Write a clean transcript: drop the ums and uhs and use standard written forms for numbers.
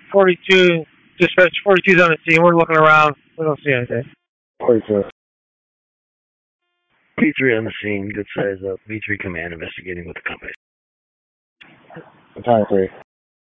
42, dispatch 42's on the scene. We're looking around. We don't see anything. 42. P3 on the scene. Good size up. V3 command investigating with the company. Time 3.